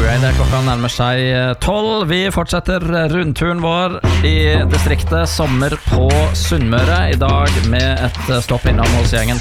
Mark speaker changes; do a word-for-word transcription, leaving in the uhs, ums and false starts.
Speaker 1: Det er klokka nærmer seg tolv. Vi fortsetter rundturen vår i distriktet Sommer på Sunnmøre. I dag med et stopp innom hos gjengen